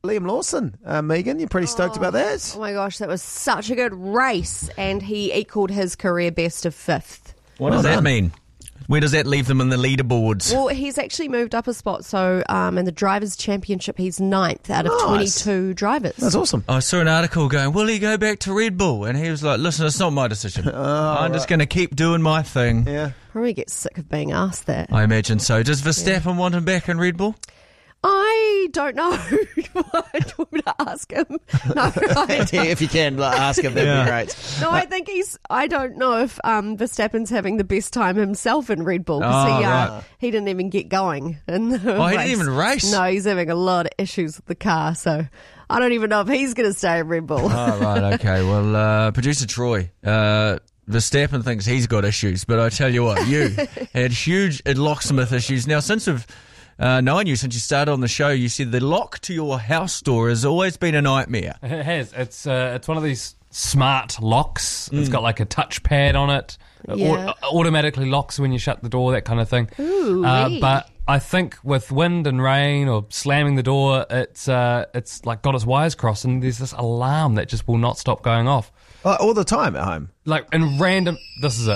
Liam Lawson. Megan, you're pretty stoked about that? Oh my gosh, that was such a good race, and he equalled his career best of 5th. What does that mean? Where does that leave them in the leaderboards? Well, he's actually moved up a spot, so in the Drivers' Championship, he's 9th out of 22 drivers. That's awesome. I saw an article going, will he go back to Red Bull? And he was like, listen, it's not my decision. I'm just going to keep doing my thing. Yeah. Probably get sick of being asked that. I imagine so. Does Verstappen want him back in Red Bull? I don't know. Do you want me to ask him? No, I don't. If you can, ask him, that'd be great. No, I think I don't know if Verstappen's having the best time himself in Red Bull. Because he didn't even get going in the race. He didn't even race? No, he's having a lot of issues with the car. So I don't even know if he's going to stay in Red Bull. Oh, right, okay. Well, producer Troy, Verstappen thinks he's got issues. But I tell you what, you had huge locksmith issues. Now, since we've knowing you since you started on the show, you said the lock to your house door has always been a nightmare. It has. It's one of these smart locks. It's got like a touchpad on it. Yeah. Automatically locks when you shut the door, that kind of thing. Ooh, but I think with wind and rain or slamming the door, it's like got its wires crossed, and there's this alarm that just will not stop going off. All the time at home? Like in random... This is it.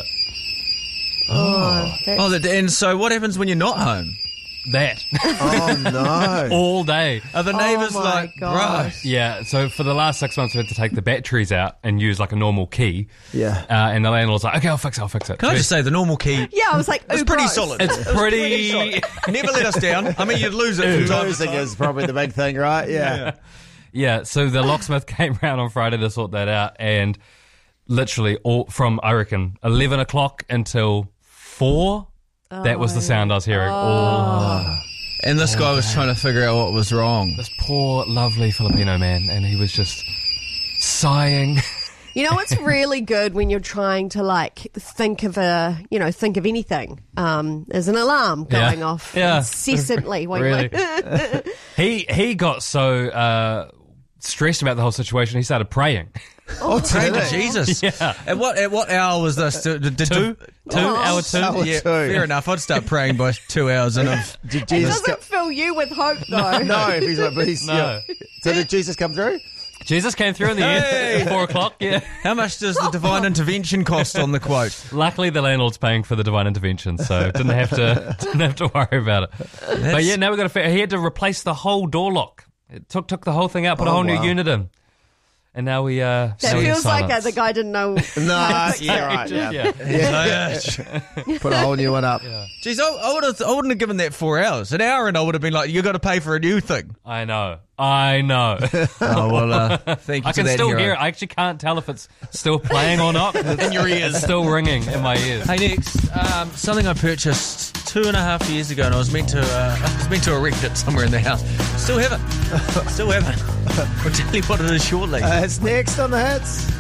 And so what happens when you're not home? That. Oh, no. All day. Are the neighbours like, bro? Yeah, so for the last 6 months we had to take the batteries out and use like a normal key. Yeah. And the landlord's like, okay, I'll fix it. Can I just say the normal key? Yeah, I was like, it's pretty solid. It's pretty... Never let us down. I mean, you'd lose it from time to Losing time. is probably the big thing, right? Yeah. Yeah, so the locksmith came round on Friday to sort that out, and literally all from, I reckon, 11 o'clock until 4, that was the sound I was hearing. And this guy was trying to figure out what was wrong. This poor, lovely Filipino man, and he was just sighing. You know what's really good when you're trying to think of anything? There's an alarm going off incessantly. Really. He got so stressed about the whole situation, he started praying. Praying to Jesus. Yeah. At what hour was this? Hour 2? Yeah, fair enough. I'd start praying by 2 hours. And It doesn't fill you with hope, though. No, if he's like, please. No. Yeah. So did Jesus come through? Jesus came through in the end at 4 o'clock, yeah. how much does the divine intervention cost on the quote? Luckily, the landlord's paying for the divine intervention, so didn't have to worry about it. But yeah, now we've got he had to replace the whole door lock. It took the whole thing out, put a whole new unit in. And now we That feels like the guy didn't know. No, yeah, right. Yeah. Put a whole new one up. Yeah. Jeez, I wouldn't have given that 4 hours. An hour and I would have been like, you got to pay for a new thing. I know. Oh, well, thank you I for can that, still hero. hear it. I actually can't tell if it's still playing or not. In your ears. It's still ringing in my ears. Hey, next, something I purchased 2.5 years ago, and I was meant to erect it somewhere in the house. Still haven't. I'll tell you what it is shortly. It's next on the hits.